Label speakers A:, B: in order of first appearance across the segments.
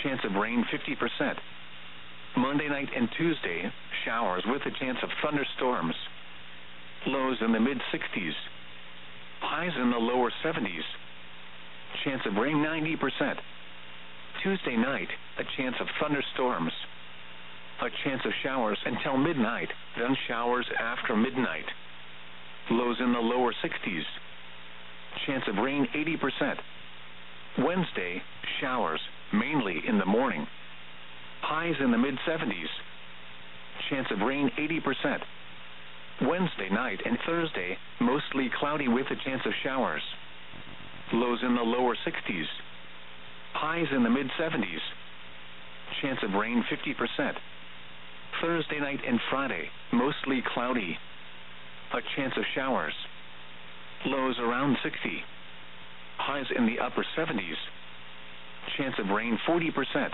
A: chance of rain 50%. Monday night and Tuesday, showers with a chance of thunderstorms. Lows in the mid-60s. Highs in the lower 70s. Chance of rain 90%. Tuesday night, a chance of thunderstorms. A chance of showers until midnight, then showers after midnight. Lows in the lower 60s. Chance of rain 80%. Wednesday, showers, mainly in the morning. Highs in the mid-70s. Chance of rain 80%. Wednesday night and Thursday, mostly cloudy with a chance of showers. Lows in the lower 60s. Highs in the mid-70s. Chance of rain 50%. Thursday night and Friday, mostly cloudy. A chance of showers. Lows around 60. Highs in the upper 70s. Chance of rain 40%.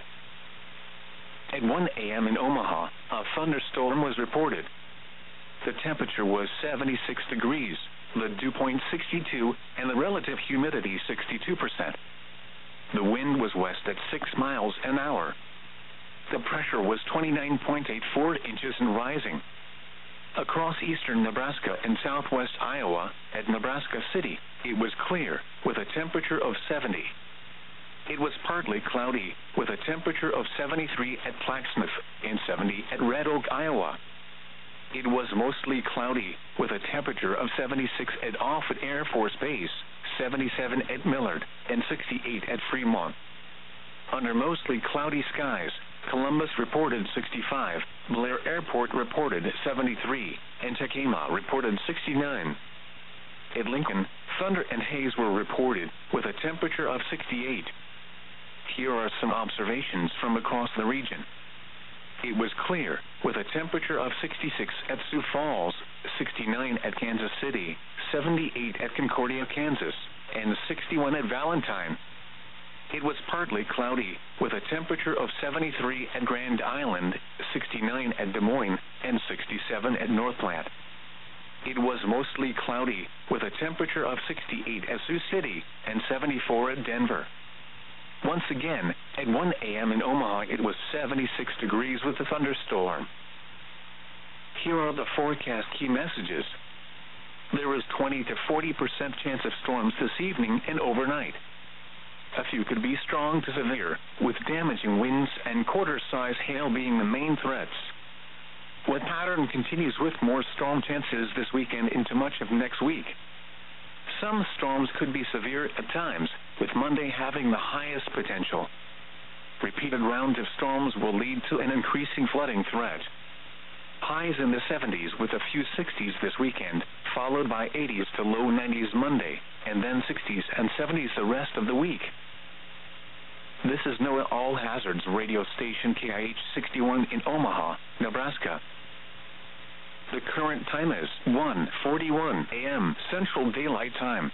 A: At 1 a.m. in Omaha, a thunderstorm was reported. The temperature was 76 degrees, the dew point 62, and the relative humidity 62%. The wind was west at 6 miles an hour. The pressure was 29.84 inches and rising. Across eastern Nebraska and southwest Iowa, at Nebraska City, it was clear, with a temperature of 70. It was partly cloudy, with a temperature of 73 at Plaxmouth and 70 at Red Oak, Iowa. It was mostly cloudy, with a temperature of 76 at Offutt Air Force Base, 77 at Millard, and 68 at Fremont. Under mostly cloudy skies, Columbus reported 65, Blair Airport reported 73, and Tacoma reported 69. At Lincoln, thunder and haze were reported, with a temperature of 68. Here are some observations from across the region. It was clear, with a temperature of 66 at Sioux Falls, 69 at Kansas City, 78 at Concordia, Kansas, and 61 at Valentine. It was partly cloudy, with a temperature of 73 at Grand Island, 69 at Des Moines, and 67 at North Platte. It was mostly cloudy, with a temperature of 68 at Sioux City, and 74 at Denver. Once again, at 1 a.m. in Omaha, it was 76 degrees with a thunderstorm. Here are the forecast key messages. There is 20 to 40% chance of storms this evening and overnight. A few could be strong to severe, with damaging winds and quarter-size hail being the main threats. What pattern continues with more storm chances this weekend into much of next week? Some storms could be severe at times, with Monday having the highest potential. Repeated rounds of storms will lead to an increasing flooding threat. Highs in the 70s with a few 60s this weekend, followed by 80s to low 90s Monday, and then 60s and 70s the rest of the week. This is NOAA All Hazards radio station KIH 61 in Omaha, Nebraska. The current time is 1:41 a.m. Central Daylight Time.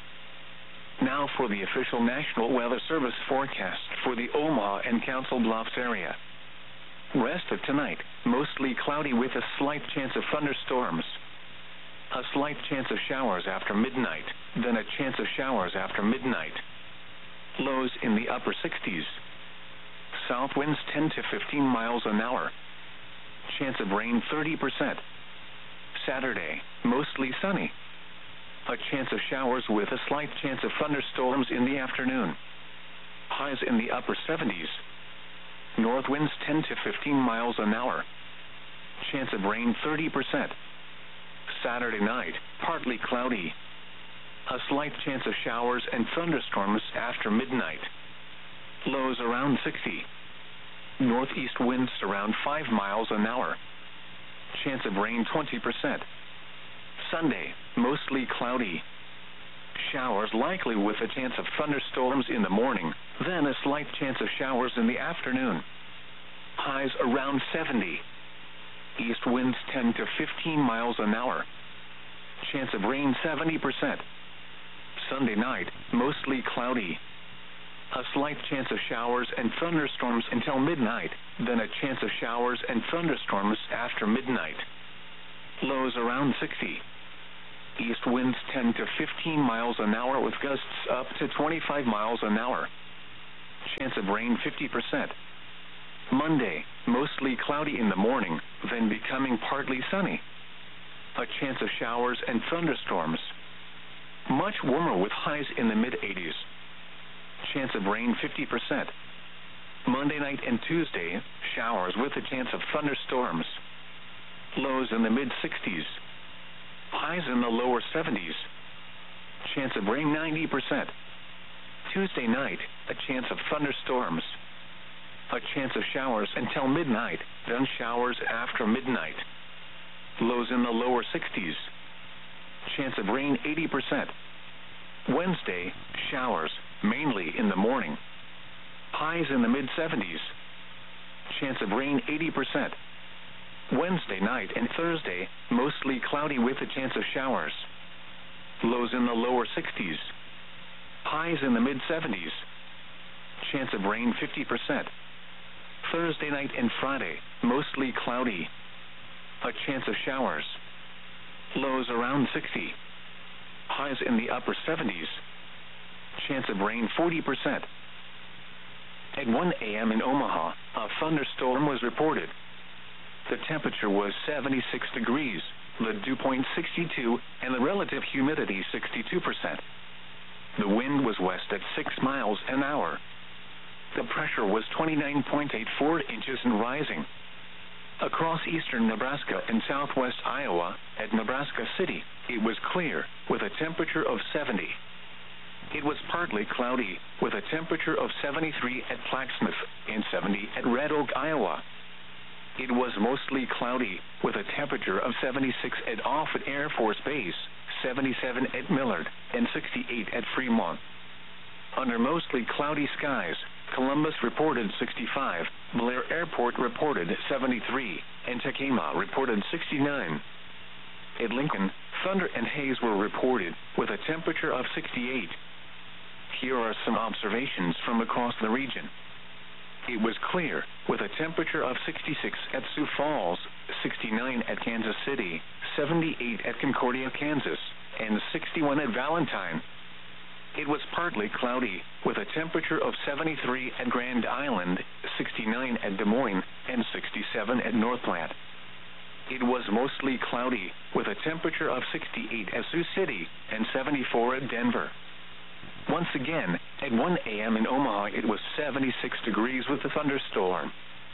A: Now for the official National Weather Service forecast for the Omaha and Council Bluffs area. Rest of tonight, mostly cloudy with a slight chance of thunderstorms. A slight chance of showers after midnight, then a chance of showers after midnight. Lows in the upper 60s. South winds 10 to 15 miles an hour. Chance of rain 30%. Saturday, mostly sunny. A chance of showers with a slight chance of thunderstorms in the afternoon. Highs in the upper 70s. North winds 10 to 15 miles an hour. Chance of rain 30%. Saturday night, partly cloudy. A slight chance of showers and thunderstorms after midnight. Lows around 60. Northeast winds around 5 miles an hour. Chance of rain 20%. Sunday, mostly cloudy. Showers likely with a chance of thunderstorms in the morning, then a slight chance of showers in the afternoon. Highs around 70. East winds 10 to 15 miles an hour. Chance of rain 70%. Sunday night, mostly cloudy. A slight chance of showers and thunderstorms until midnight, then a chance of showers and thunderstorms after midnight. Lows around 60. East winds 10 to 15 miles an hour with gusts up to 25 miles an hour. Chance of rain 50%. Monday, mostly cloudy in the morning, then becoming partly sunny. A chance of showers and thunderstorms. Much warmer with highs in the mid-80s. Chance of rain 50%. Monday night and Tuesday, showers with a chance of thunderstorms. Lows in the mid-60s. Highs in the lower 70s. Chance of rain 90%. Tuesday night, a chance of thunderstorms. A chance of showers until midnight, then showers after midnight. Lows in the lower 60s. Chance of rain 80%. Wednesday, showers, mainly in the morning. Highs in the mid-70s. Chance of rain 80%. Wednesday night and Thursday, mostly cloudy with a chance of showers. Lows in the lower 60s. Highs in the mid-70s. Chance of rain 50%. Thursday night and Friday, mostly cloudy. A chance of showers. Lows around 60. Highs in the upper 70s. Chance of rain 40%. At 1 a.m. in Omaha, a thunderstorm was reported. The temperature was 76 degrees, the dew point 62, and the relative humidity 62%. The wind was west at 6 miles an hour. The pressure was 29.84 inches and rising. Across eastern Nebraska and southwest Iowa, at Nebraska City, it was clear, with a temperature of 70. It was partly cloudy, with a temperature of 73 at Plaquemine and 70 at Red Oak, Iowa. It was mostly cloudy, with a temperature of 76 at Offutt Air Force Base, 77 at Millard, and 68 at Fremont. Under mostly cloudy skies, Columbus reported 65, Blair Airport reported 73, and Tekamah reported 69. At Lincoln, thunder and haze were reported, with a temperature of 68. Here are some observations from across the region. It was clear, with a temperature of 66 at Sioux Falls, 69 at Kansas City, 78 at Concordia, Kansas, and 61 at Valentine. It was partly cloudy, with a temperature of 73 at Grand Island, 69 at Des Moines, and 67 at North Platte. It was mostly cloudy, with a temperature of 68 at Sioux City, and 74 at Denver. Once again, at 1 a.m. in Omaha, it was 76 degrees with a thunderstorm.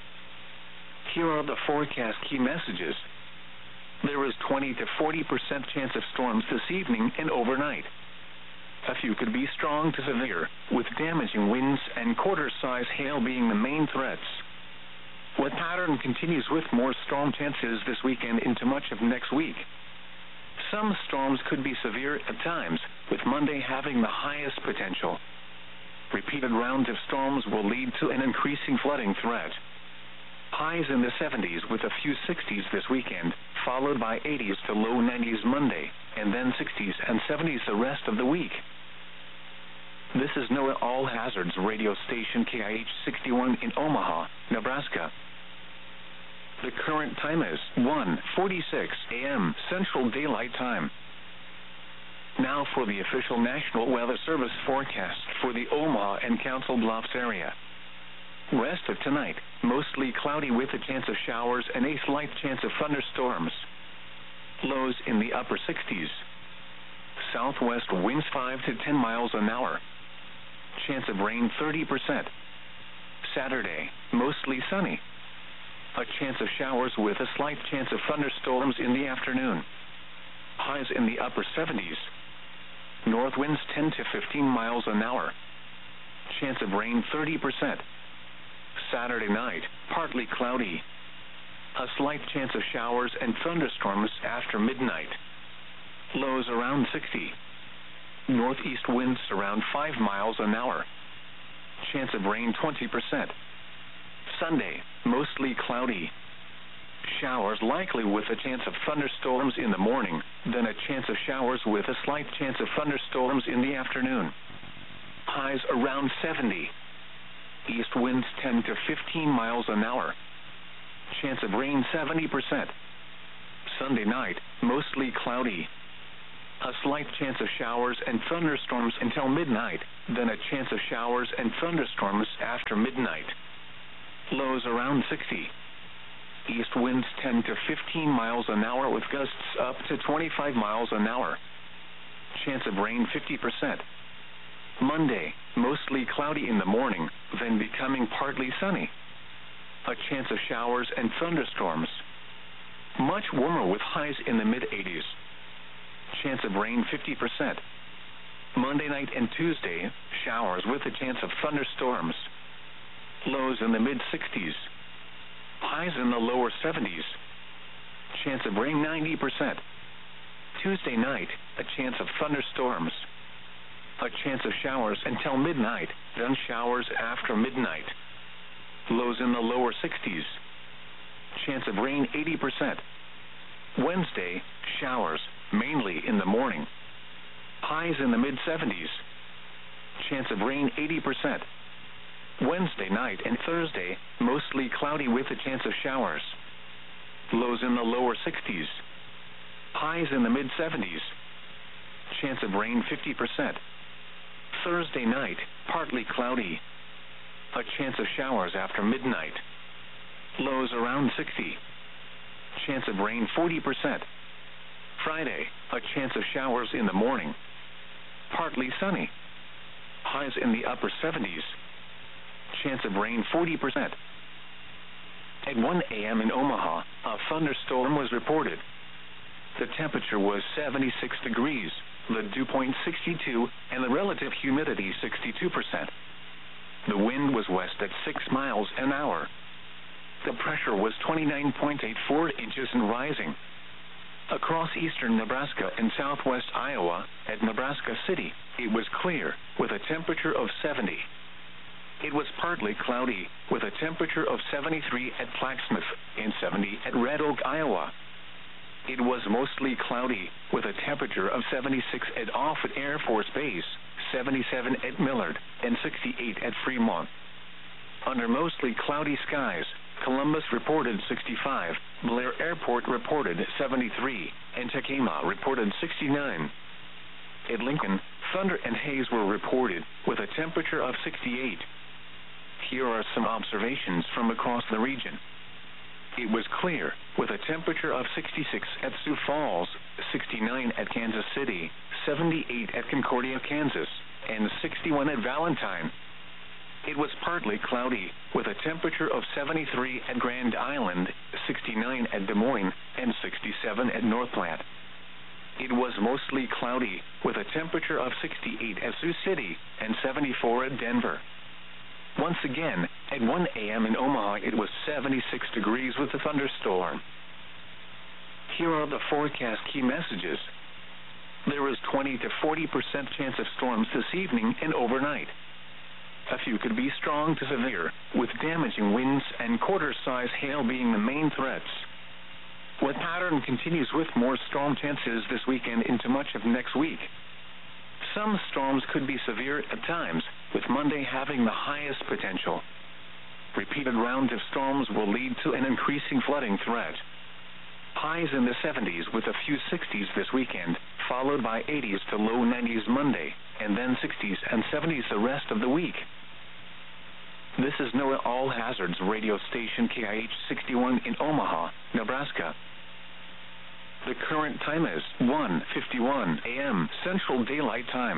A: Here are the forecast key messages. There is 20 to 40% chance of storms this evening and overnight. A few could be strong to severe, with damaging winds and quarter-size hail being the main threats. The pattern continues with more storm chances this weekend into much of next week. Some storms could be severe at times, with Monday having the highest potential. Repeated rounds of storms will lead to an increasing flooding threat. Highs in the 70s with a few 60s this weekend, followed by 80s to low 90s Monday, and then 60s and 70s the rest of the week. This is NOAA All Hazards radio station KIH 61 in Omaha, Nebraska. The current time is 1:46 a.m. Central Daylight Time. Now for the official National Weather Service forecast for the Omaha and Council Bluffs area. Rest of tonight, mostly cloudy with a chance of showers and a slight chance of thunderstorms. Lows in the upper 60s. Southwest winds 5 to 10 miles an hour. Chance of rain 30%. Saturday, mostly sunny. A chance of showers with a slight chance of thunderstorms in the afternoon. Highs in the upper 70s. North winds 10 to 15 miles an hour. Chance of rain 30%. Saturday night, partly cloudy. A slight chance of showers and thunderstorms after midnight. Lows around 60. Northeast winds around 5 miles an hour. Chance of rain 20%. Sunday, mostly cloudy. Showers likely with a chance of thunderstorms in the morning, then a chance of showers with a slight chance of thunderstorms in the afternoon. Highs around 70. East winds 10 to 15 miles an hour. Chance of rain 70%. Sunday night, mostly cloudy. A slight chance of showers and thunderstorms until midnight, then a chance of showers and thunderstorms after midnight. Lows around 60. East winds 10 to 15 miles an hour with gusts up to 25 miles an hour. Chance of rain 50%. Monday, mostly cloudy in the morning, then becoming partly sunny. A chance of showers and thunderstorms. Much warmer with highs in the mid-80s. Chance of rain 50%. Monday night and Tuesday, showers with a chance of thunderstorms. Lows in the mid-60s. Highs in the lower 70s. Chance of rain 90%. Tuesday night, a chance of thunderstorms. A chance of showers until midnight, then showers after midnight. Lows in the lower 60s. Chance of rain 80%. Wednesday, showers, mainly in the morning. Highs in the mid-70s. Chance of rain 80%. Wednesday night and Thursday, mostly cloudy with a chance of showers. Lows in the lower 60s. Highs in the mid-70s. Chance of rain 50%. Thursday night, partly cloudy. A chance of showers after midnight. Lows around 60. Chance of rain 40%. Friday, a chance of showers in the morning. Partly sunny. Highs in the upper 70s. Chance of rain 40%. At 1 a.m. in Omaha, a thunderstorm was reported. The temperature was 76 degrees, the dew point 62, and the relative humidity 62%. The wind was west at 6 miles an hour. The pressure was 29.84 inches and rising. Across eastern Nebraska and southwest Iowa, at Nebraska City, it was clear, with a temperature of 70. It was partly cloudy, with a temperature of 73 at Plaquemine and 70 at Red Oak, Iowa. It was mostly cloudy, with a temperature of 76 at Offutt Air Force Base, 77 at Millard, and 68 at Fremont. Under mostly cloudy skies, Columbus reported 65, Blair Airport reported 73, and Tacoma reported 69. At Lincoln, thunder and haze were reported, with a temperature of 68. Here are some observations from across the region. It was clear, with a temperature of 66 at Sioux Falls, 69 at Kansas City, 78 at Concordia, Kansas, and 61 at Valentine. It was partly cloudy, with a temperature of 73 at Grand Island, 69 at Des Moines, and 67 at North Platte. It was mostly cloudy, with a temperature of 68 at Sioux City, and 74 at Denver. Once again, at 1 a.m. in Omaha, it was 76 degrees with a thunderstorm. Here are the forecast key messages. There is 20 to 40% chance of storms this evening and overnight. A few could be strong to severe, with damaging winds and quarter-size hail being the main threats. The pattern continues with more storm chances this weekend into much of next week. Some storms could be severe at times, with Monday having the highest potential. Repeated rounds of storms will lead to an increasing flooding threat. Highs in the 70s with a few 60s this weekend, followed by 80s to low 90s Monday, and then 60s and 70s the rest of the week. This is NOAA All Hazards radio station KIH 61 in Omaha, Nebraska. The current time is 1:51 a.m. Central Daylight Time.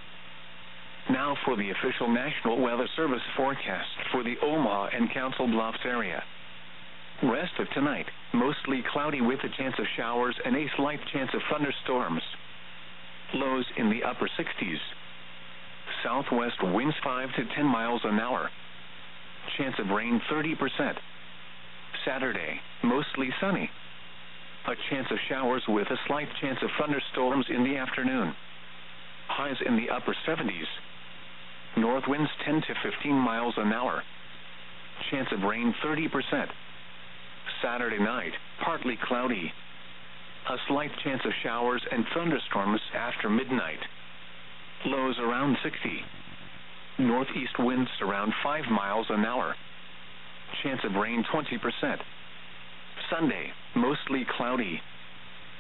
A: Now for the official National Weather Service forecast for the Omaha and Council Bluffs area. Rest of tonight, mostly cloudy with a chance of showers and a slight chance of thunderstorms. Lows in the upper 60s. Southwest winds 5 to 10 miles an hour. Chance of rain 30%. Saturday, mostly sunny. A chance of showers with a slight chance of thunderstorms in the afternoon. Highs in the upper 70s. North winds 10 to 15 miles an hour. Chance of rain 30%. Saturday night, partly cloudy. A slight chance of showers and thunderstorms after midnight. Lows around 60. Northeast winds around 5 miles an hour. Chance of rain 20%. Sunday, mostly cloudy.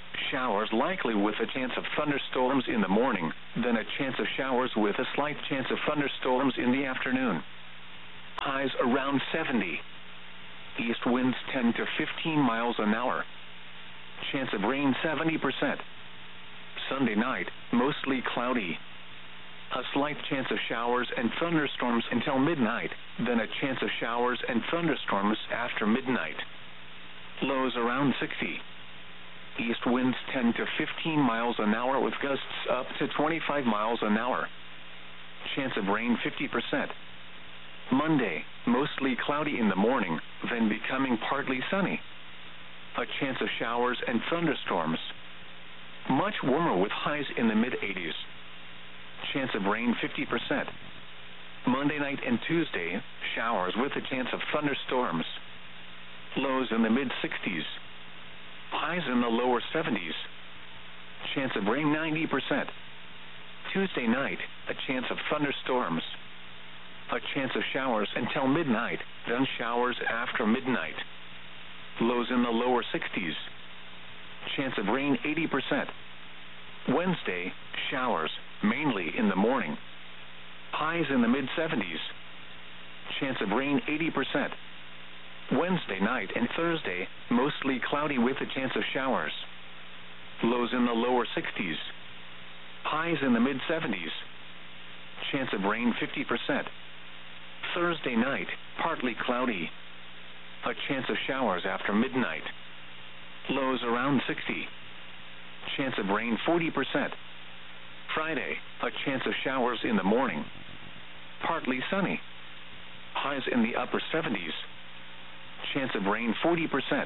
A: showers likely with a chance of thunderstorms in the morning, then a chance of showers with a slight chance of thunderstorms in the afternoon. Highs around 70. East winds 10 to 15 miles an hour. Chance of rain 70%. Sunday night, mostly cloudy. A slight chance of showers and thunderstorms until midnight, then a chance of showers and thunderstorms after midnight. Lows around 60. East winds 10 to 15 miles an hour with gusts up to 25 miles an hour. Chance of rain 50%. Monday, mostly cloudy in the morning, then becoming partly sunny. A chance of showers and thunderstorms. Much warmer with highs in the mid-80s. Chance of rain 50%. Monday night and Tuesday, showers with a chance of thunderstorms. Lows in the mid-60s. Highs in the lower 70s. Chance of rain 90%. Tuesday night, a chance of thunderstorms. A chance of showers until midnight, then showers after midnight. Lows in the lower 60s. Chance of rain 80%. Wednesday, showers, mainly in the morning. Highs in the mid-70s. Chance of rain 80%. Wednesday night and Thursday, mostly cloudy with a chance of showers. Lows in the lower 60s. Highs in the mid-70s. Chance of rain 50%. Thursday night, partly cloudy. A chance of showers after midnight. Lows around 60. Chance of rain 40%. Friday, a chance of showers in the morning. Partly sunny. Highs in the upper 70s. Chance of rain 40%.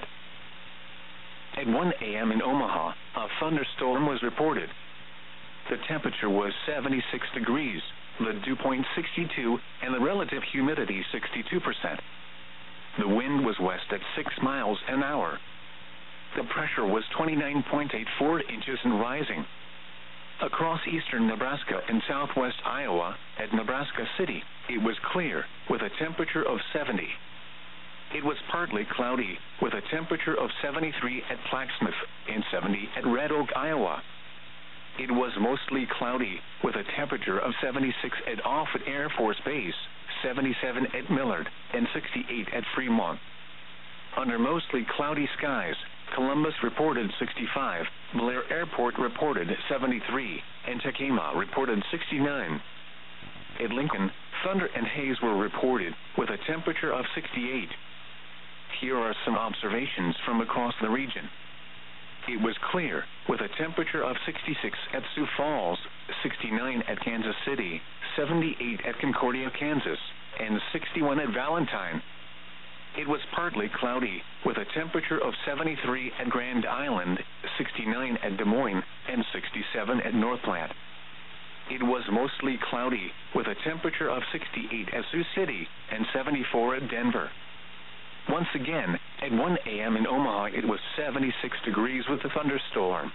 A: At 1 a.m. in Omaha, a thunderstorm was reported. The temperature was 76 degrees, the dew point 62, and the relative humidity 62%. The wind was west at 6 miles an hour. The pressure was 29.84 inches and rising. Across eastern Nebraska and southwest Iowa, at Nebraska City, it was clear, with a temperature of 70. It was partly cloudy, with a temperature of 73 at Plaquemine and 70 at Red Oak, Iowa. It was mostly cloudy, with a temperature of 76 at Offutt Air Force Base, 77 at Millard, and 68 at Fremont. Under mostly cloudy skies, Columbus reported 65, Blair Airport reported 73, and Tacoma reported 69. At Lincoln, thunder and haze were reported, with a temperature of 68. Here are some observations from across the region. It was clear, with a temperature of 66 at Sioux Falls, 69 at Kansas City, 78 at Concordia, Kansas, and 61 at Valentine. It was partly cloudy, with a temperature of 73 at Grand Island, 69 at Des Moines, and 67 at North Platte. It was mostly cloudy, with a temperature of 68 at Sioux City, and 74 at Denver. Once again, at 1 a.m. in Omaha, it was 76 degrees with a thunderstorm.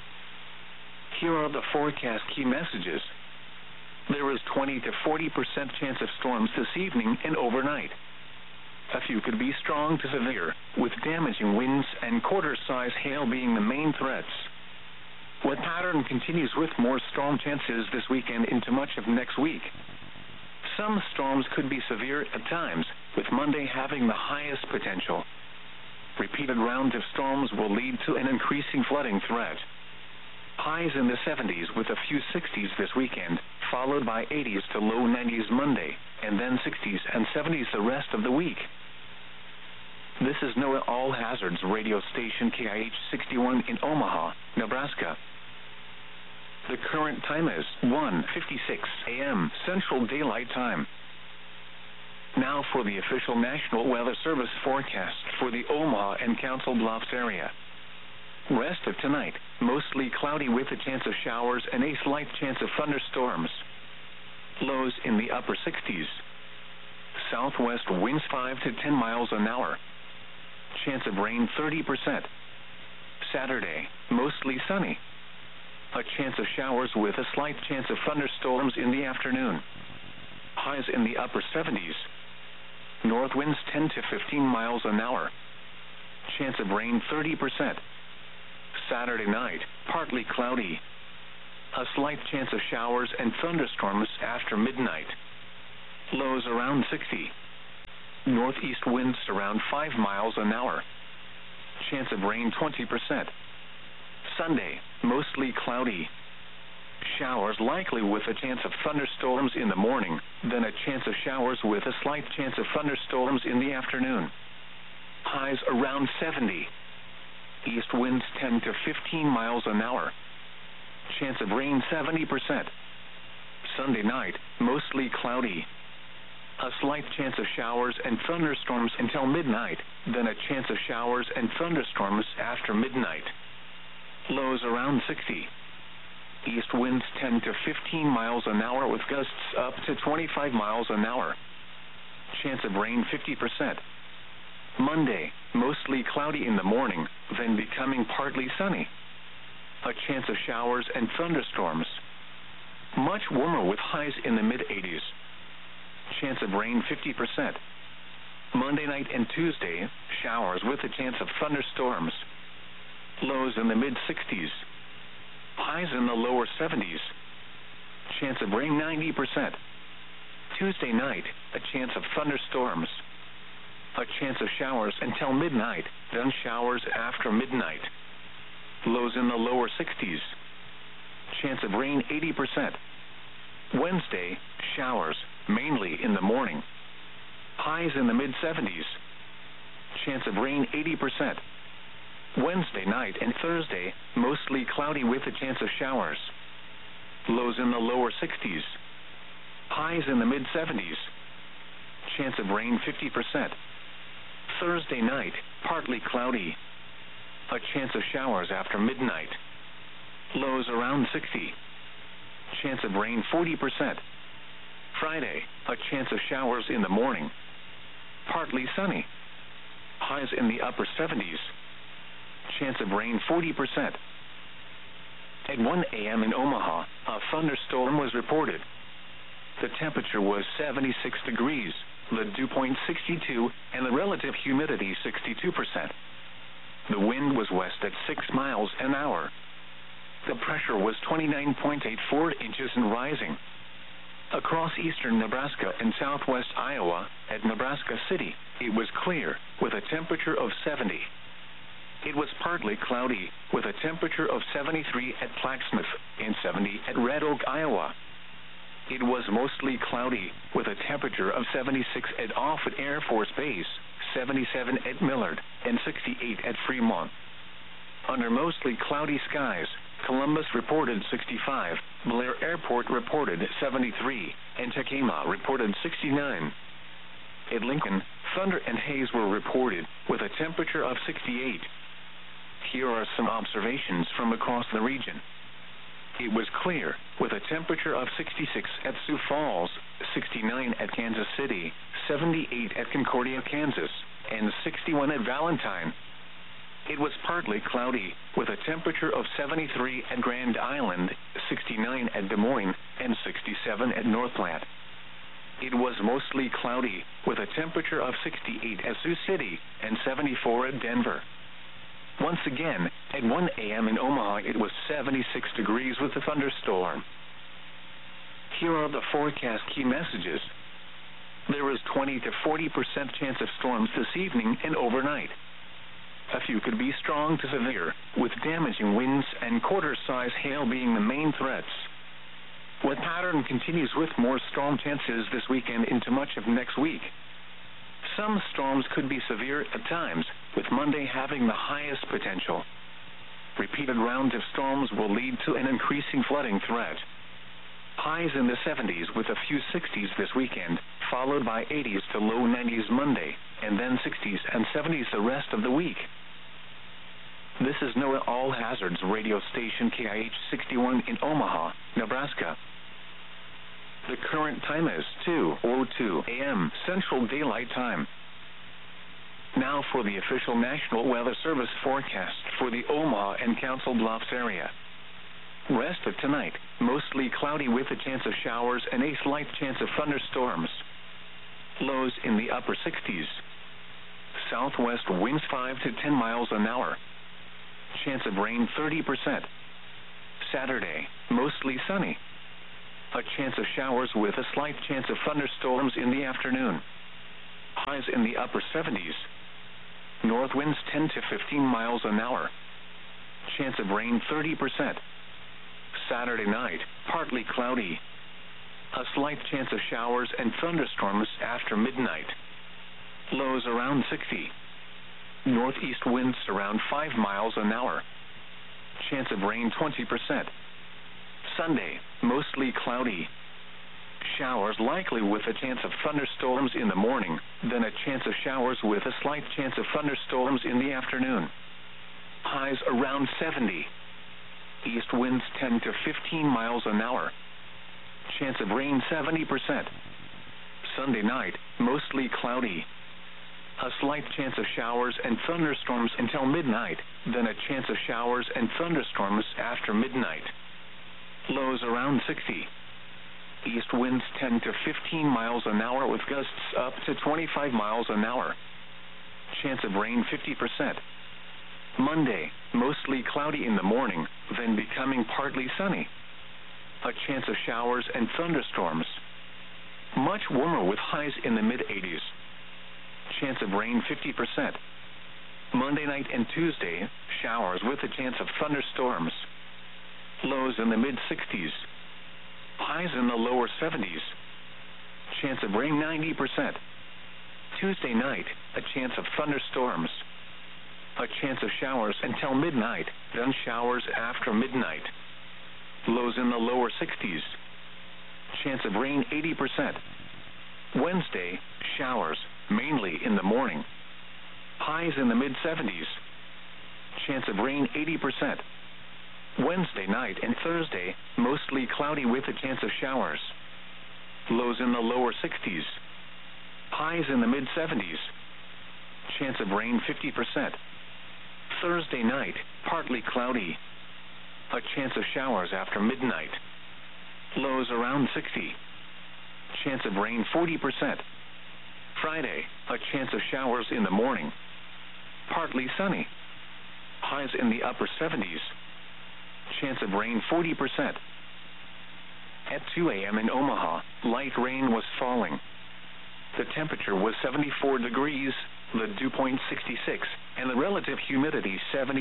A: Here are the forecast key messages. There is 20 to 40% chance of storms this evening and overnight. A few could be strong to severe, with damaging winds and quarter-size hail being the main threats. What pattern continues with more storm chances this weekend into much of next week? Some storms could be severe at times, with Monday having the highest potential. Repeated rounds of storms will lead to an increasing flooding threat. Highs in the 70s with a few 60s this weekend, followed by 80s to low 90s Monday, and then 60s and 70s the rest of the week. This is NOAA All Hazards radio station KIH 61 in Omaha, Nebraska. The current time is 1:56 a.m. Central Daylight Time. Now for the official National Weather Service forecast for the Omaha and Council Bluffs area. Rest of tonight, mostly cloudy with a chance of showers and a slight chance of thunderstorms. Lows in the upper 60s. Southwest winds 5 to 10 miles an hour. Chance of rain 30%. Saturday, mostly sunny. A chance of showers with a slight chance of thunderstorms in the afternoon. Highs in the upper 70s. North winds 10 to 15 miles an hour. Chance of rain 30%. Saturday night, partly cloudy. A slight chance of showers and thunderstorms after midnight. Lows around 60. Northeast winds around 5 miles an hour. Chance of rain 20%. Sunday, mostly cloudy. Showers likely with a chance of thunderstorms in the morning, then a chance of showers with a slight chance of thunderstorms in the afternoon. Highs around 70. East winds 10 to 15 miles an hour. Chance of rain 70%. Sunday night, mostly cloudy. A slight chance of showers and thunderstorms until midnight, then a chance of showers and thunderstorms after midnight. Lows around 60. East winds 10 to 15 miles an hour with gusts up to 25 miles an hour. Chance of rain 50%. Monday, mostly cloudy in the morning, then becoming partly sunny. A chance of showers and thunderstorms. Much warmer with highs in the mid-80s. Chance of rain 50%. Monday night and Tuesday, showers with a chance of thunderstorms. Lows in the mid-60s. Highs in the lower 70s. Chance of rain 90%. Tuesday night, a chance of thunderstorms. A chance of showers until midnight, then showers after midnight. Lows in the lower 60s. Chance of rain 80%. Wednesday, showers, mainly in the morning. Highs in the mid-70s. Chance of rain 80%. Wednesday night and Thursday, mostly cloudy with a chance of showers. Lows in the lower 60s. Highs in the mid-70s. Chance of rain 50%. Thursday night, partly cloudy. A chance of showers after midnight. Lows around 60. Chance of rain 40%. Friday, a chance of showers in the morning. Partly sunny. Highs in the upper 70s. Chance of rain 40%. At 1 a.m. in Omaha, a thunderstorm was reported. The temperature was 76 degrees, the dew point 62, and the relative humidity 62%. The wind was west at 6 miles an hour. The pressure was 29.84 inches and rising. Across eastern Nebraska and southwest Iowa, at Nebraska City, it was clear, with a temperature of 70. It was partly cloudy, with a temperature of 73 at Plaxmouth and 70 at Red Oak, Iowa. It was mostly cloudy, with a temperature of 76 at Offutt Air Force Base, 77 at Millard, and 68 at Fremont. Under mostly cloudy skies, Columbus reported 65, Blair Airport reported 73, and Tacoma reported 69. At Lincoln, thunder and haze were reported, with a temperature of 68. Here are some observations from across the region. It was clear, with a temperature of 66 at Sioux Falls, 69 at Kansas City, 78 at Concordia, Kansas, and 61 at Valentine. It was partly cloudy, with a temperature of 73 at Grand Island, 69 at Des Moines, and 67 at Northplant. It was mostly cloudy, with a temperature of 68 at Sioux City, and 74 at Denver. Once again, at 1 a.m. in Omaha, it was 76 degrees with a thunderstorm. Here are the forecast key messages. There is 20 to 40% chance of storms this evening and overnight. A few could be strong to severe, with damaging winds and quarter-size hail being the main threats. The pattern continues with more storm chances this weekend into much of next week. Some storms could be severe at times, with Monday having the highest potential. Repeated rounds of storms will lead to an increasing flooding threat. Highs in the 70s with a few 60s this weekend, followed by 80s to low 90s Monday, and then 60s and 70s the rest of the week. This is NOAA All Hazards radio station KIH 61 in Omaha, Nebraska. The current time is 2:02 a.m. Central Daylight Time. Now for the official National Weather Service forecast for the Omaha and Council Bluffs area. Rest of tonight, mostly cloudy with a chance of showers and a slight chance of thunderstorms. Lows in the upper 60s. Southwest winds 5 to 10 miles an hour. Chance of rain 30%. Saturday, mostly sunny. A chance of showers with a slight chance of thunderstorms in the afternoon. Highs in the upper 70s. North winds 10 to 15 miles an hour. Chance of rain 30%. Saturday night, partly cloudy. A slight chance of showers and thunderstorms after midnight. Lows around 60. Northeast winds around 5 miles an hour. Chance of rain 20%. Sunday, mostly cloudy. Showers likely with a chance of thunderstorms in the morning, then a chance of showers with a slight chance of thunderstorms in the afternoon. Highs around 70. East winds 10 to 15 miles an hour. Chance of rain 70%. Sunday night, mostly cloudy. A slight chance of showers and thunderstorms until midnight, then a chance of showers and thunderstorms after midnight. Lows around 60. East winds 10 to 15 miles an hour with gusts up to 25 miles an hour. Chance of rain 50%. Monday, mostly cloudy in the morning, then becoming partly sunny. A chance of showers and thunderstorms. Much warmer with highs in the mid-80s. Chance of rain 50%. Monday night and Tuesday, showers with a chance of thunderstorms. Lows in the mid-60s. Highs in the lower 70s. Chance of rain 90%. Tuesday night, a chance of thunderstorms. A chance of showers until midnight, then showers after midnight. Lows in the lower 60s. Chance of rain 80%. Wednesday, showers, mainly in the morning. Highs in the mid-70s. Chance of rain 80%. Wednesday night and Thursday, mostly cloudy with a chance of showers. Lows in the lower 60s. Highs in the mid-70s. Chance of rain 50%. Thursday night, partly cloudy. A chance of showers after midnight. Lows around 60. Chance of rain 40%. Friday, a chance of showers in the morning. Partly sunny. Highs in the upper 70s. Chance of rain 40%. At 2 a.m. in Omaha, light rain was falling. The temperature was 74 degrees, the dew point 66, and the relative humidity 76%.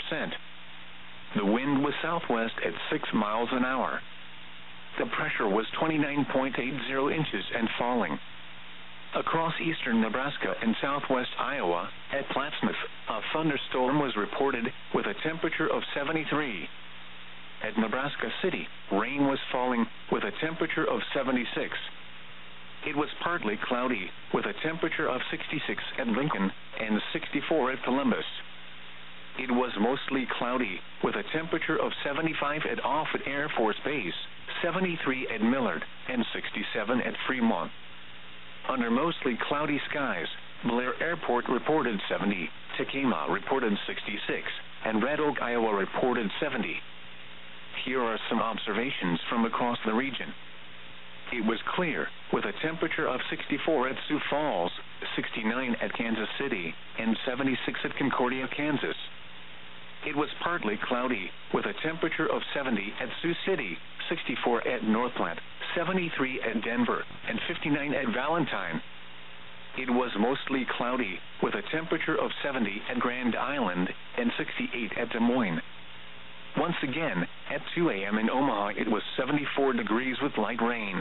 A: The wind was southwest at 6 miles an hour. The pressure was 29.80 inches and falling. Across eastern Nebraska and southwest Iowa, at Plattsmouth, a thunderstorm was reported with a temperature of 73. At Nebraska City, rain was falling with a temperature of 76. It was partly cloudy with a temperature of 66 at Lincoln and 64 at Columbus. It was mostly cloudy with a temperature of 75 at Offutt Air Force Base, 73 at Millard, and 67 at Fremont. Under mostly cloudy skies, Blair Airport reported 70, Tacoma reported 66, and Red Oak, Iowa reported 70. Here are some observations from across the region. It was clear, with a temperature of 64 at Sioux Falls, 69 at Kansas City, and 76 at Concordia, Kansas. It was partly cloudy, with a temperature of 70 at Sioux City, 64 at North Platte, 73 at Denver, and 59 at Valentine. It was mostly cloudy, with a temperature of 70 at Grand Island, and 68 at Des Moines. Once again, at 2 a.m. in Omaha, it was 74 degrees with light rain.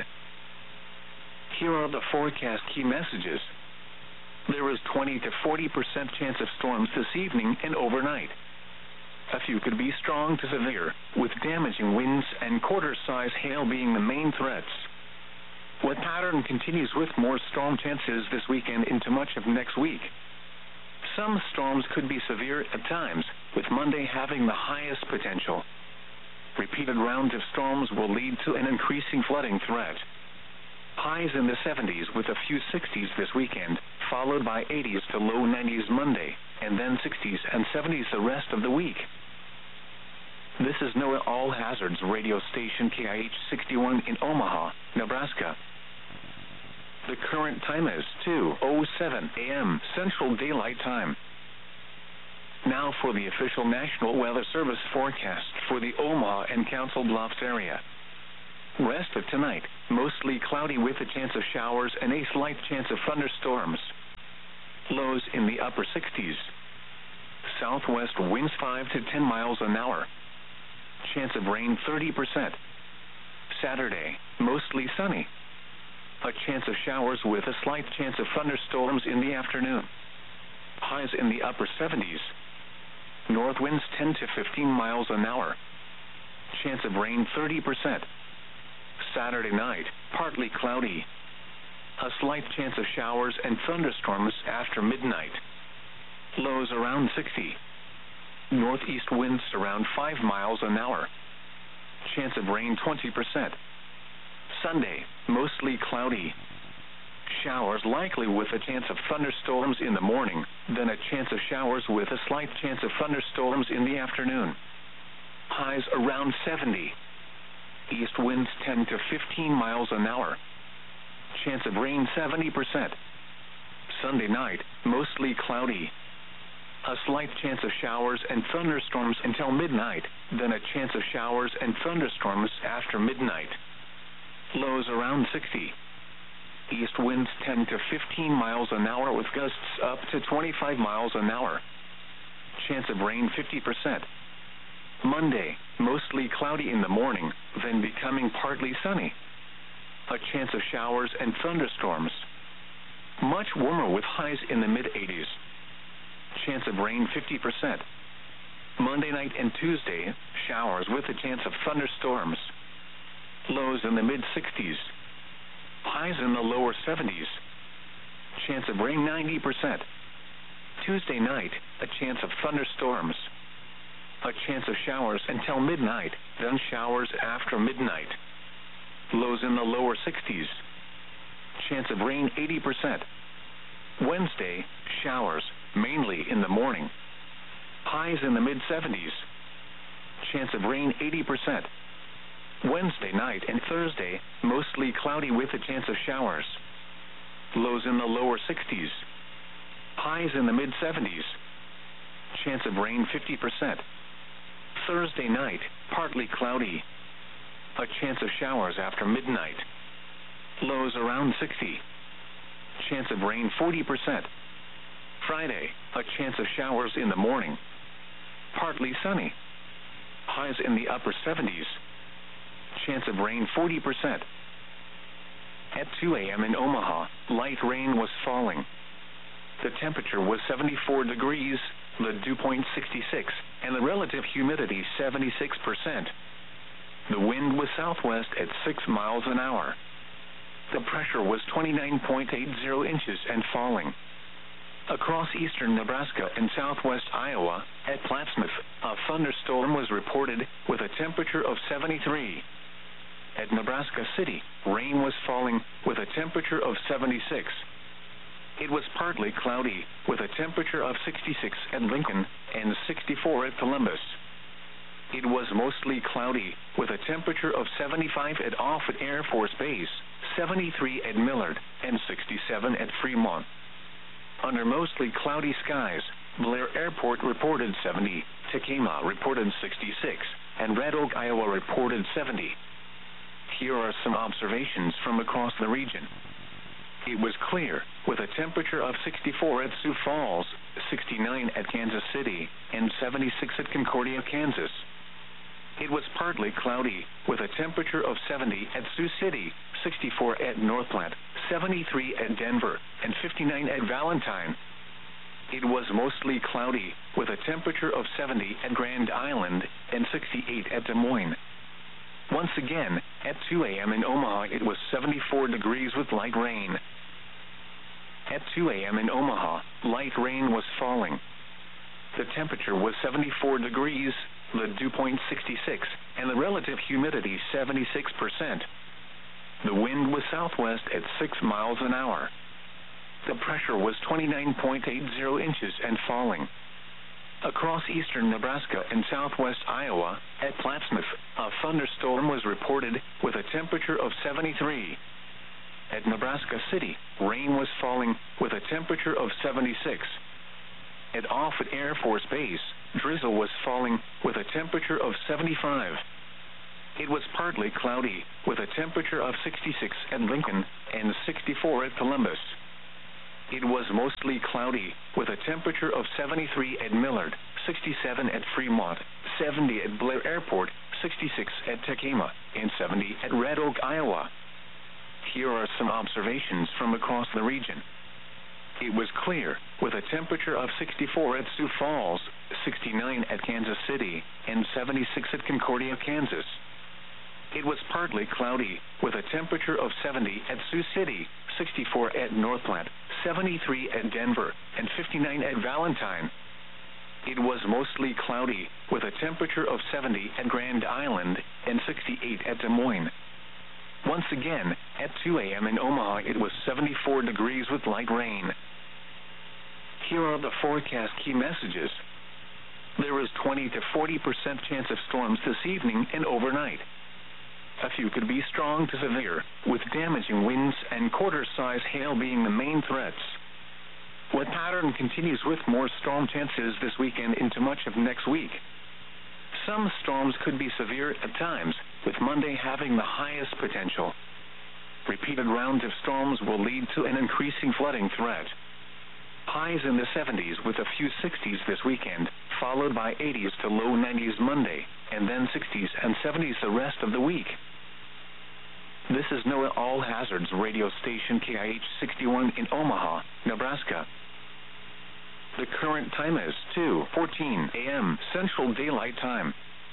A: Here are the forecast key messages. There is 20 to 40% chance of storms this evening and overnight. A few could be strong to severe, with damaging winds and quarter-size hail being the main threats. What pattern continues with more storm chances this weekend into much of next week? Some storms could be severe at times, with Monday having the highest potential. Repeated rounds of storms will lead to an increasing flooding threat. Highs in the 70s with a few 60s this weekend, followed by 80s to low 90s Monday, and then 60s and 70s the rest of the week. This is NOAA All Hazards radio station KIH 61 in Omaha, Nebraska. The current time is 2:07 a.m. Central Daylight Time. Now for the official National Weather Service forecast for the Omaha and Council Bluffs area. Rest of tonight, mostly cloudy with a chance of showers and a slight chance of thunderstorms. Lows in the upper 60s. Southwest winds 5 to 10 miles an hour. Chance of rain 30%. Saturday, mostly sunny. A chance of showers with a slight chance of thunderstorms in the afternoon. Highs in the upper 70s. North winds 10 to 15 miles an hour. Chance of rain 30%. Saturday night, partly cloudy. A slight chance of showers and thunderstorms after midnight. Lows around 60. Northeast winds around 5 miles an hour. Chance of rain 20%. Sunday, mostly cloudy. Showers likely with a chance of thunderstorms in the morning, then a chance of showers with a slight chance of thunderstorms in the afternoon. Highs around 70. East winds 10 to 15 miles an hour. Chance of rain 70%. Sunday night, mostly cloudy. A slight chance of showers and thunderstorms until midnight, then a chance of showers and thunderstorms after midnight. Lows around 60. East winds 10 to 15 miles an hour with gusts up to 25 miles an hour. Chance of rain 50%. Monday, mostly cloudy in the morning, then becoming partly sunny. A chance of showers and thunderstorms. Much warmer with highs in the mid-80s. Chance of rain 50%. Monday night and Tuesday, showers with a chance of thunderstorms. Lows in the mid-60s. Highs in the lower 70s. Chance of rain 90%. Tuesday night, a chance of thunderstorms. A chance of showers until midnight, then showers after midnight. Lows in the lower 60s. Chance of rain 80%. Wednesday, showers, mainly in the morning. Highs in the mid-70s. Chance of rain 80%. Wednesday night and Thursday, mostly cloudy with a chance of showers. Lows in the lower 60s. Highs in the mid-70s. Chance of rain 50%. Thursday night, partly cloudy. A chance of showers after midnight. Lows around 60. Chance of rain 40%. Friday, a chance of showers in the morning. Partly sunny. Highs in the upper 70s. Chance of rain 40%. At 2 a.m. in Omaha, light rain was falling. The temperature was 74 degrees, the dew point 66, and the relative humidity 76%. The wind was southwest at 6 miles an hour. The pressure was 29.80 inches and falling. Across eastern Nebraska and southwest Iowa, at Plattsmouth, a thunderstorm was reported with a temperature of 73. At Nebraska City, rain was falling with a temperature of 76. It was partly cloudy with a temperature of 66 at Lincoln and 64 at Columbus. It was mostly cloudy with a temperature of 75 at Offutt Air Force Base, 73 at Millard, and 67 at Fremont. Under mostly cloudy skies, Blair Airport reported 70, Tacoma reported 66, and Red Oak, Iowa reported 70. Here are some observations from across the region. It was clear, with a temperature of 64 at Sioux Falls, 69 at Kansas City, and 76 at Concordia, Kansas. It was partly cloudy, with a temperature of 70 at Sioux City, 64 at North Platte, 73 at Denver, and 59 at Valentine. It was mostly cloudy, with a temperature of 70 at Grand Island, and 68 at Des Moines. Once again, at 2 a.m. in Omaha, it was 74 degrees with light rain. At 2 a.m. in Omaha, light rain was falling. The temperature was 74 degrees, the dew point 66, and the relative humidity 76%. The wind was southwest at 6 miles an hour. The pressure was 29.80 inches and falling. Across eastern Nebraska and southwest Iowa, at Plattsmouth, a thunderstorm was reported with a temperature of 73. At Nebraska City, rain was falling with a temperature of 76. At Offutt Air Force Base, drizzle was falling, with a temperature of 75. It was partly cloudy, with a temperature of 66 at Lincoln and 64 at Columbus. It was mostly cloudy, with a temperature of 73 at Millard, 67 at Fremont, 70 at Blair Airport, 66 at Tacoma, and 70 at Red Oak, Iowa. Here are some observations from across the region. It was clear, with a temperature of 64 at Sioux Falls, 69 at Kansas City, and 76 at Concordia, Kansas. It was partly cloudy, with a temperature of 70 at Sioux City, 64 at North Platte, 73 at Denver, and 59 at Valentine. It was mostly cloudy, with a temperature of 70 at Grand Island and 68 at Des Moines. Once again, at 2 a.m. in Omaha, it was 74 degrees with light rain. Here are the forecast key messages. There is 20 to 40% chance of storms this evening and overnight. A few could be strong to severe, with damaging winds and quarter-size hail being the main threats. What pattern continues with more storm chances this weekend into much of next week? Some storms could be severe at times, with Monday having the highest potential. Repeated rounds of storms will lead to an increasing flooding threat. Highs in the 70s with a few 60s this weekend, followed by 80s to low 90s Monday, and then 60s and 70s the rest of the week. This is NOAA All Hazards radio station KIH 61 in Omaha, Nebraska. The current time is 2:14 a.m. Central Daylight Time.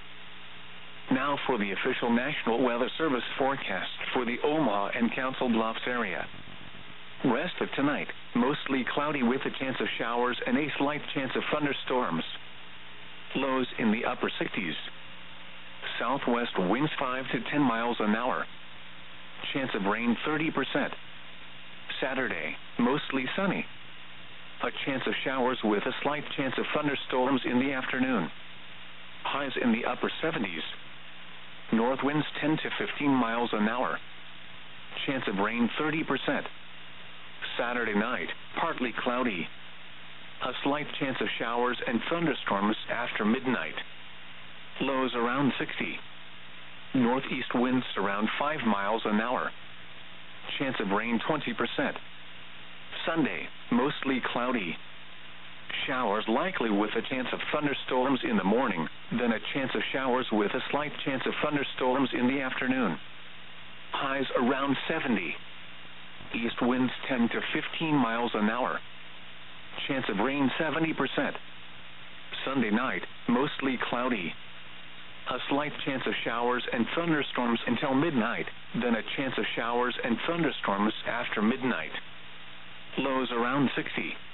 A: Now for the official National Weather Service forecast for the Omaha and Council Bluffs area. Rest of tonight, mostly cloudy with a chance of showers and a slight chance of thunderstorms. Lows in the upper 60s. Southwest winds 5 to 10 miles an hour. Chance of rain 30%. Saturday, mostly sunny. A chance of showers with a slight chance of thunderstorms in the afternoon. Highs in the upper 70s. North winds 10 to 15 miles an hour. Chance of rain 30%. Saturday night, partly cloudy. A slight chance of showers and thunderstorms after midnight. Lows around 60. Northeast winds around 5 miles an hour. Chance of rain 20%. Sunday, mostly cloudy. Showers likely with a chance of thunderstorms in the morning, then a chance of showers with a slight chance of thunderstorms in the afternoon. Highs around 70. East winds 10 to 15 miles an hour. Chance of rain 70%. Sunday night, mostly cloudy. A slight chance of showers and thunderstorms until midnight, then a chance of showers and thunderstorms after midnight. Lows around 60.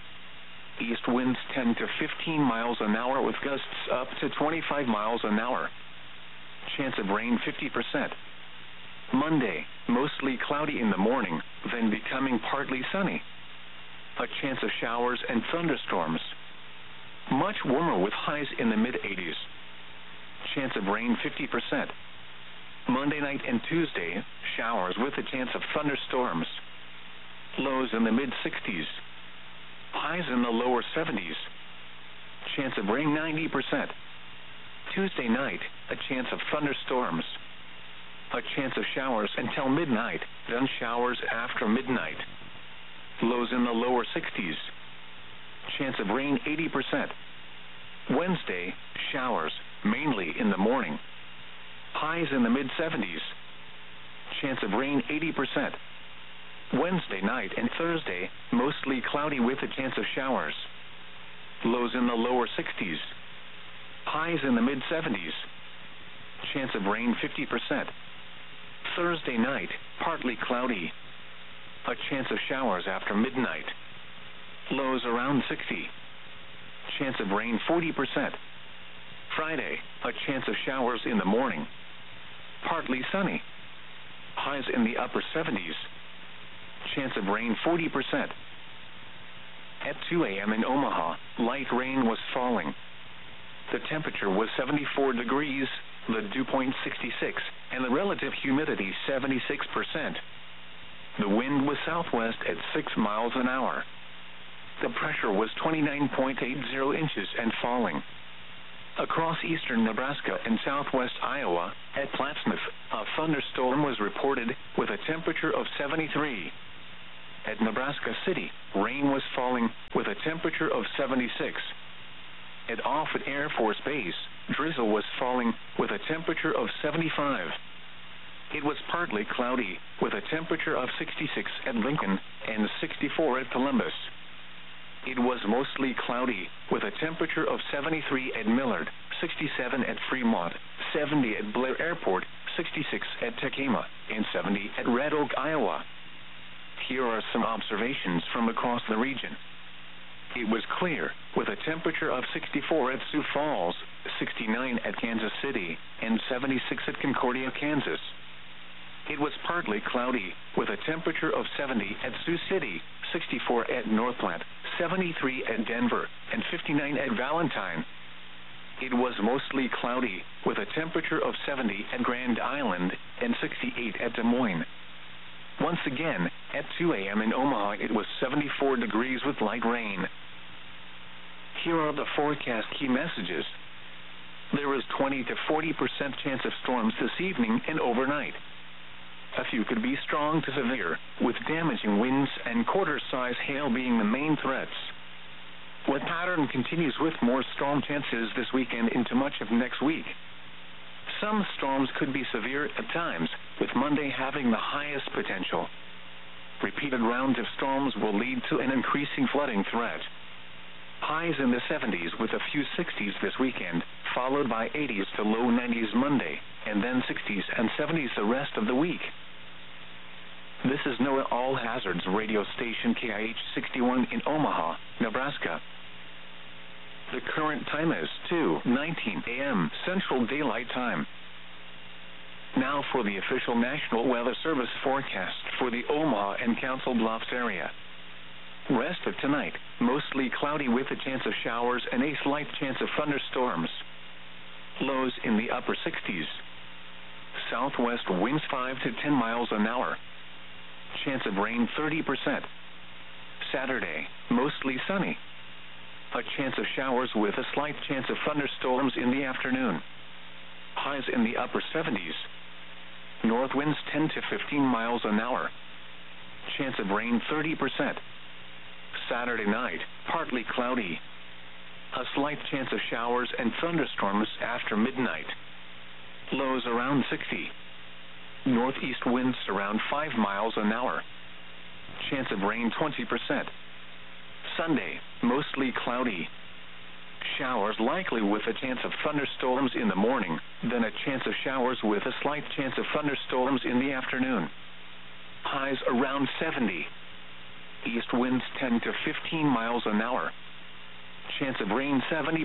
A: East winds 10 to 15 miles an hour with gusts up to 25 miles an hour. Chance of rain 50%. Monday, mostly cloudy in the morning, then becoming partly sunny. A chance of showers and thunderstorms. Much warmer with highs in the mid-80s. Chance of rain 50%. Monday night and Tuesday, showers with a chance of thunderstorms. Lows in the mid-60s. Highs in the lower 70s. Chance of rain 90%. Tuesday night, a chance of thunderstorms. A chance of showers until midnight, then showers after midnight. Lows in the lower 60s. Chance of rain 80%. Wednesday, showers, mainly in the morning. Highs in the mid-70s. Chance of rain 80%. Wednesday night and Thursday, mostly cloudy with a chance of showers. Lows in the lower 60s. Highs in the mid-70s. Chance of rain 50%. Thursday night, partly cloudy. A chance of showers after midnight. Lows around 60. Chance of rain 40%. Friday, a chance of showers in the morning. Partly sunny. Highs in the upper 70s. Chance of rain 40%. At 2 a.m. in Omaha, light rain was falling. The temperature was 74 degrees, the dew point 66, and the relative humidity 76%. The wind was southwest at 6 miles an hour. The pressure was 29.80 inches and falling. Across eastern Nebraska and southwest Iowa, at Plattsmouth, a thunderstorm was reported with a temperature of 73. At Nebraska City, rain was falling with a temperature of 76. At Offutt Air Force Base, drizzle was falling with a temperature of 75. It was partly cloudy with a temperature of 66 at Lincoln and 64 at Columbus. It was mostly cloudy with a temperature of 73 at Millard, 67 at Fremont, 70 at Blair Airport, 66 at Tekema, and 70 at Red Oak, Iowa. Here are some observations from across the region. It was clear, with a temperature of 64 at Sioux Falls, 69 at Kansas City, and 76 at Concordia, Kansas. It was partly cloudy, with a temperature of 70 at Sioux City, 64 at North Platte, 73 at Denver, and 59 at Valentine. It was mostly cloudy, with a temperature of 70 at Grand Island, and 68 at Des Moines. Once again, at 2 a.m. in Omaha, it was 74 degrees with light rain. Here are the forecast key messages. There is 20 to 40% chance of storms this evening and overnight. A few could be strong to severe, with damaging winds and quarter-size hail being the main threats. The pattern continues with more storm chances this weekend into much of next week. Some storms could be severe at times, with Monday having the highest potential. Repeated rounds of storms will lead to an increasing flooding threat. Highs in the 70s with a few 60s this weekend, followed by 80s to low 90s Monday, and then 60s and 70s the rest of the week. This is NOAA All Hazards radio station KIH 61 in Omaha, Nebraska. The current time is 2:19 a.m. Central Daylight Time. Now for the official National Weather Service forecast for the Omaha and Council Bluffs area. Rest of tonight, mostly cloudy with a chance of showers and a slight chance of thunderstorms. Lows in the upper 60s. Southwest winds 5 to 10 miles an hour. Chance of rain 30%. Saturday, mostly sunny. A chance of showers with a slight chance of thunderstorms in the afternoon. Highs in the upper 70s. North winds 10 to 15 miles an hour. Chance of rain 30%. Saturday night, partly cloudy. A slight chance of showers and thunderstorms after midnight. Lows around 60. Northeast winds around 5 miles an hour. Chance of rain 20%. Sunday, mostly cloudy. Showers likely with a chance of thunderstorms in the morning, then a chance of showers with a slight chance of thunderstorms in the afternoon. Highs around 70. East winds 10 to 15 miles an hour. Chance of rain 70%.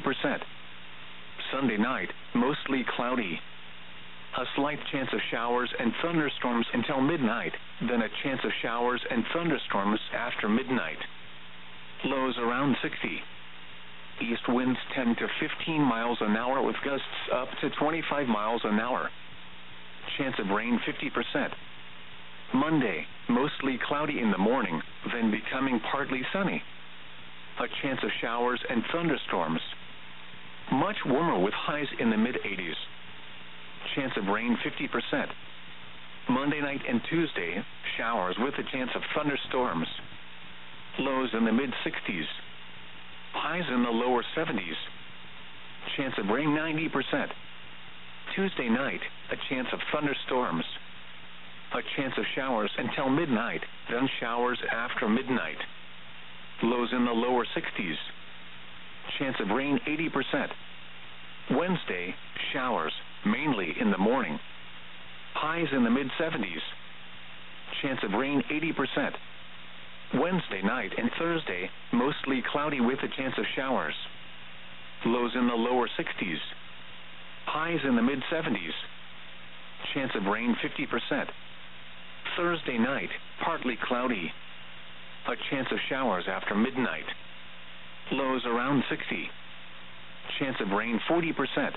A: Sunday night, mostly cloudy. A slight chance of showers and thunderstorms until midnight, then a chance of showers and thunderstorms after midnight. Lows around 60. East winds 10 to 15 miles an hour with gusts up to 25 miles an hour. Chance of rain 50%. Monday, mostly cloudy in the morning, then becoming partly sunny. A chance of showers and thunderstorms. Much warmer with highs in the mid-80s. Chance of rain 50%. Monday night and Tuesday, showers with a chance of thunderstorms. Lows in the mid-60s. Highs in the lower 70s. Chance of rain 90%. Tuesday night, a chance of thunderstorms. A chance of showers until midnight, then showers after midnight. Lows in the lower 60s. Chance of rain 80%. Wednesday, showers, mainly in the morning. Highs in the mid-70s. Chance of rain 80%. Wednesday night and Thursday, mostly cloudy with a chance of showers. Lows in the lower 60s. Highs in the mid-70s. Chance of rain 50%. Thursday night, partly cloudy. A chance of showers after midnight. Lows around 60. Chance of rain 40%.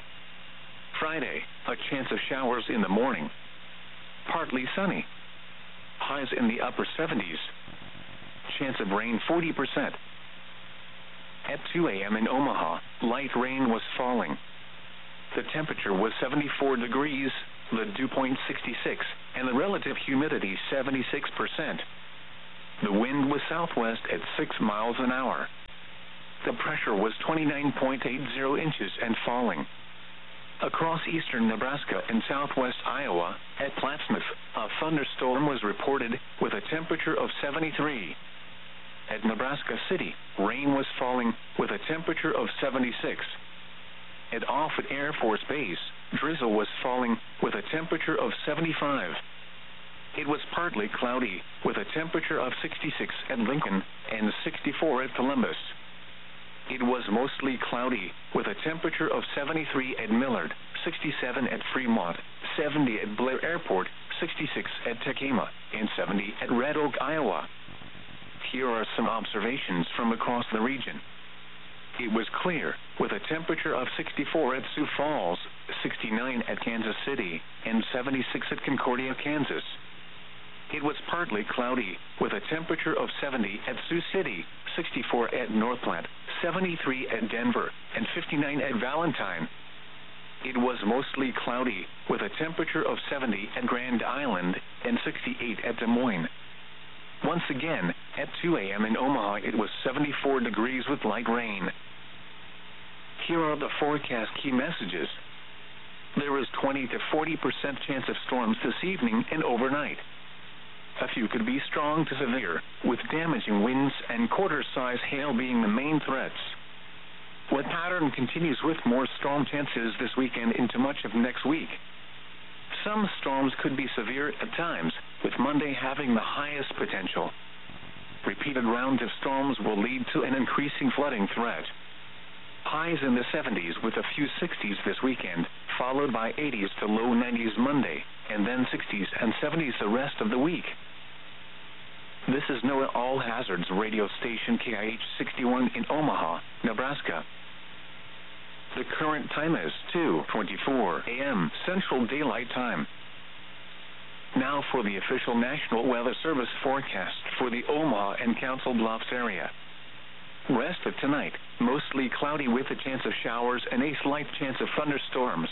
A: Friday, a chance of showers in the morning. Partly sunny. Highs in the upper 70s. Chance of rain 40%. At 2 a.m. in Omaha, light rain was falling. The temperature was 74 degrees, the dew point 66, and the relative humidity 76%. The wind was southwest at 6 miles an hour. The pressure was 29.80 inches and falling. Across eastern Nebraska and southwest Iowa, at Plattsmouth, a thunderstorm was reported with a temperature of 73. At Nebraska City, rain was falling with a temperature of 76. At Offutt Air Force Base, drizzle was falling with a temperature of 75. It was partly cloudy with a temperature of 66 at Lincoln and 64 at Columbus. It was mostly cloudy with a temperature of 73 at Millard, 67 at Fremont, 70 at Blair Airport, 66 at Tekema, and 70 at Red Oak, Iowa. Here are some observations from across the region. It was clear, with a temperature of 64 at Sioux Falls, 69 at Kansas City, and 76 at Concordia, Kansas. It was partly cloudy, with a temperature of 70 at Sioux City, 64 at North Platte, 73 at Denver, and 59 at Valentine. It was mostly cloudy, with a temperature of 70 at Grand Island, and 68 at Des Moines. Once again, at 2 a.m. in Omaha, it was 74 degrees with light rain. Here are the forecast key messages. There is 20 to 40% chance of storms this evening and overnight. A few could be strong to severe, with damaging winds and quarter-size hail being the main threats. The pattern continues with more storm chances this weekend into much of next week. Some storms could be severe at times, with Monday having the highest potential. Repeated rounds of storms will lead to an increasing flooding threat. Highs in the 70s with a few 60s this weekend, followed by 80s to low 90s Monday, and then 60s and 70s the rest of the week. This is NOAA All Hazards radio station KIH 61 in Omaha, Nebraska. The current time is 2:24 a.m. Central Daylight Time. Now for the official National Weather Service forecast for the Omaha and Council Bluffs area. Rest of tonight, mostly cloudy with a chance of showers and a slight chance of thunderstorms.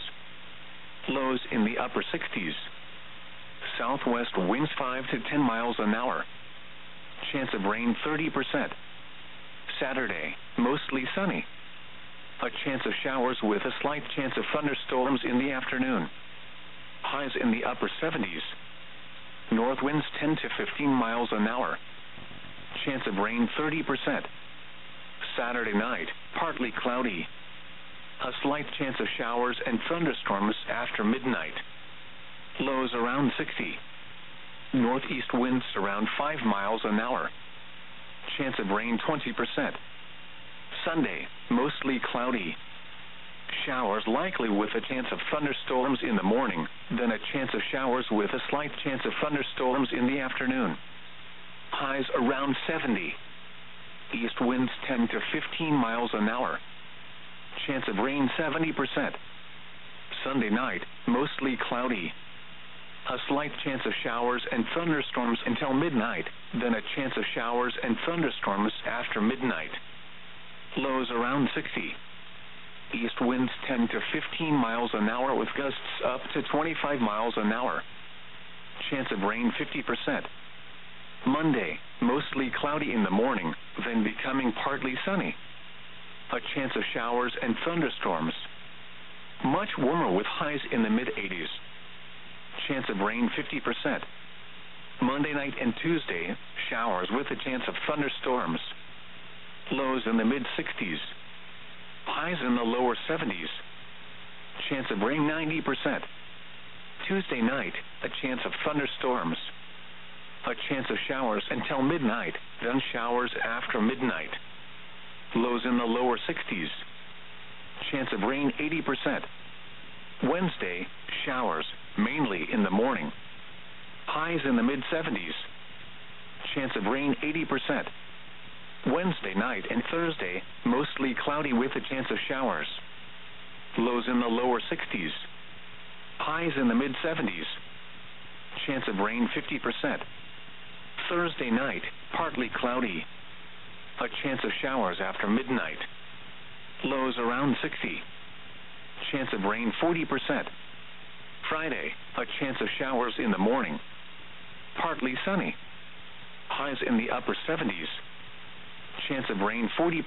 A: Lows in the upper 60s. Southwest winds 5 to 10 miles an hour. Chance of rain 30%. Saturday, mostly sunny. A chance of showers with a slight chance of thunderstorms in the afternoon. Highs in the upper 70s. North winds 10 to 15 miles an hour. Chance of rain 30%. Saturday night, partly cloudy. A slight chance of showers and thunderstorms after midnight. Lows around 60. Northeast winds around 5 miles an hour. Chance of rain 20%. Sunday, mostly cloudy. Showers likely with a chance of thunderstorms in the morning, then a chance of showers with a slight chance of thunderstorms in the afternoon. Highs around 70. East winds 10 to 15 miles an hour. Chance of rain 70%. Sunday night, mostly cloudy. A slight chance of showers and thunderstorms until midnight, then a chance of showers and thunderstorms after midnight. Lows around 60. East winds 10 to 15 miles an hour with gusts up to 25 miles an hour. Chance of rain 50%. Monday, mostly cloudy in the morning, then becoming partly sunny. A chance of showers and thunderstorms. Much warmer with highs in the mid-80s. Chance of rain 50%. Monday night and Tuesday, showers with a chance of thunderstorms. Lows in the mid-60s. Highs in the lower 70s. Chance of rain 90%. Tuesday night, a chance of thunderstorms. A chance of showers until midnight, then showers after midnight. Lows in the lower 60s. Chance of rain 80%. Wednesday, showers, mainly in the morning. Highs in the mid-70s. Chance of rain 80%. Wednesday night and Thursday, mostly cloudy with a chance of showers. Lows in the lower 60s. Highs in the mid-70s. Chance of rain 50%. Thursday night, partly cloudy. a chance of showers after midnight. Lows around 60. Chance of rain 40%. Friday, a chance of showers in the morning. Partly sunny. Highs in the upper 70s. Chance of rain 40%.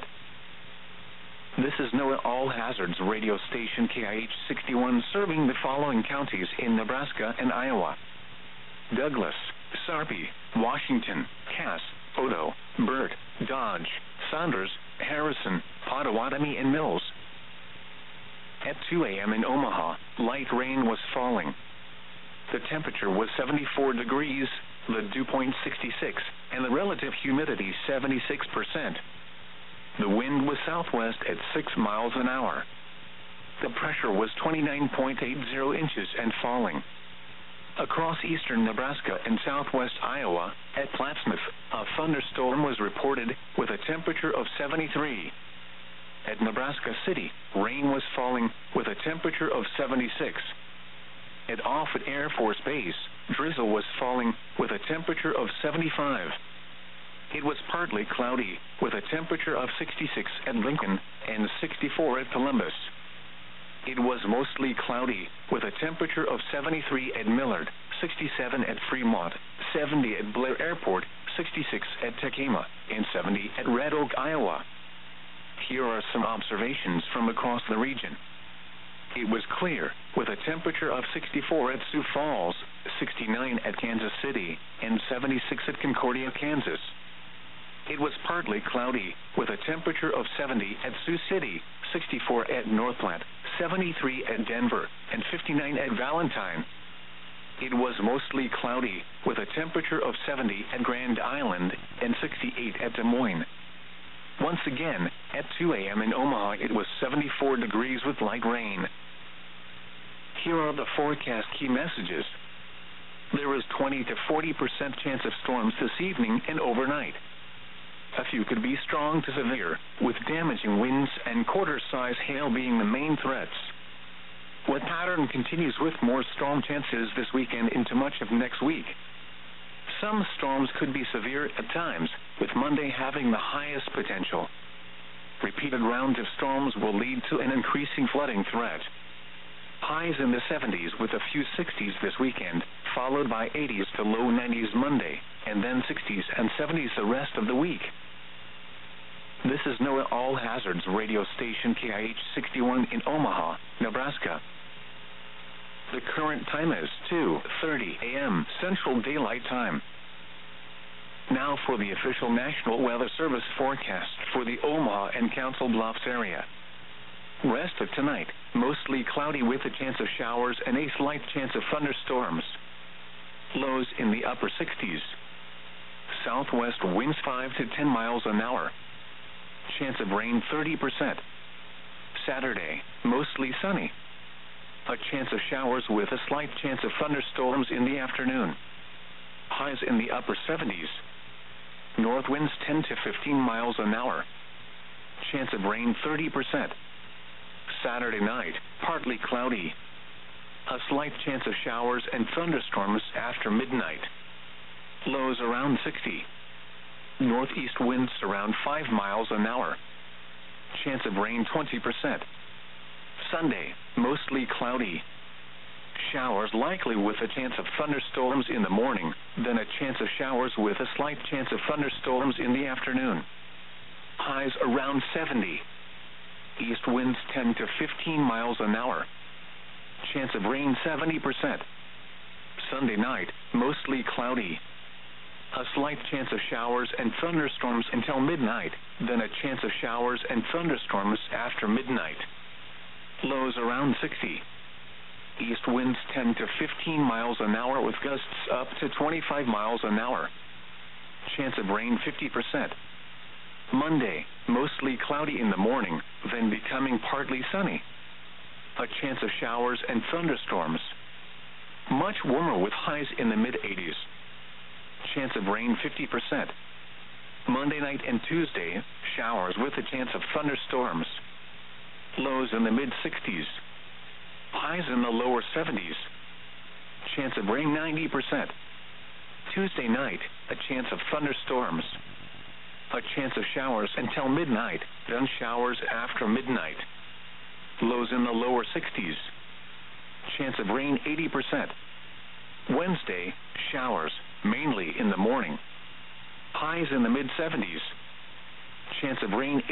A: This is NOAA All Hazards radio station KIH 61 serving the following counties in Nebraska and Iowa: Douglas, Sarpy, Washington, Cass, Odo, Burt, Dodge, Saunders, Harrison, Pottawatomie, and Mills. At 2 a.m. in Omaha, light rain was falling. The temperature was 74 degrees, the dew point 66, and the relative humidity 76%. The wind was southwest at 6 miles an hour. The pressure was 29.80 inches and falling. Across eastern Nebraska and southwest Iowa, at Plattsmouth, a thunderstorm was reported with a temperature of 73. At Nebraska City, rain was falling with a temperature of 76. At Offutt Air Force Base, drizzle was falling with a temperature of 75. It was partly cloudy with a temperature of 66 at Lincoln and 64 at Columbus. It was mostly cloudy with a temperature of 73 at Millard, 67 at Fremont, 70 at Blair Airport, 66 at Tekema, and 70 at Red Oak, Iowa. Here are some observations from across the region. It was clear, with a temperature of 64 at Sioux Falls, 69 at Kansas City, and 76 at Concordia, Kansas. It was partly cloudy, with a temperature of 70 at Sioux City, 64 at North Platte, 73 at Denver, and 59 at Valentine. It was mostly cloudy, with a temperature of 70 at Grand Island, and 68 at Des Moines. Once again, at 2 a.m. in Omaha, it was 74 degrees with light rain. Here are the forecast key messages. There is 20 to 40% chance of storms this evening and overnight. A few could be strong to severe, with damaging winds and quarter-size hail being the main threats. Wet pattern continues with more storm chances this weekend into much of next week. Some storms could be severe at times, with Monday having the highest potential. Repeated rounds of storms will lead to an increasing flooding threat. Highs in the 70s with a few 60s this weekend, followed by 80s to low 90s Monday, and then 60s and 70s the rest of the week. This is NOAA All Hazards radio station KIH 61 in Omaha, Nebraska. The current time is 2:30 a.m. Central Daylight Time. Now for the official National Weather Service forecast for the Omaha and Council Bluffs area. Rest of tonight, mostly cloudy with a chance of showers and a slight chance of thunderstorms. Lows in the upper 60s. Southwest winds 5 to 10 miles an hour. Chance of rain 30%. Saturday, mostly sunny. A chance of showers with a slight chance of thunderstorms in the afternoon. Highs in the upper 70s. North winds 10 to 15 miles an hour. Chance of rain 30%. Saturday night, partly cloudy. A slight chance of showers and thunderstorms after midnight. Lows around 60. Northeast winds around 5 miles an hour. Chance of rain 20%. Sunday, mostly cloudy. Showers likely with a chance of thunderstorms in the morning, then a chance of showers with a slight chance of thunderstorms in the afternoon. Highs around 70. East winds 10 to 15 miles an hour. Chance of rain 70%. Sunday night, mostly cloudy. A slight chance of showers and thunderstorms until midnight, then a chance of showers and thunderstorms after midnight. Lows around 60. East winds 10 to 15 miles an hour with gusts up to 25 miles an hour. Chance of rain 50%. Monday, mostly cloudy in the morning, then becoming partly sunny. A chance of showers and thunderstorms. Much warmer with highs in the mid-80s. Chance of rain 50%. Monday night and Tuesday, showers with a chance of thunderstorms. Lows in the mid-60s. Highs in the lower 70s. Chance of rain 90%. Tuesday night, a chance of thunderstorms. A chance of showers until midnight, then showers after midnight. Lows in the lower 60s. Chance of rain 80%. Wednesday, showers, mainly in the morning. Highs in the mid-70s. Chance of rain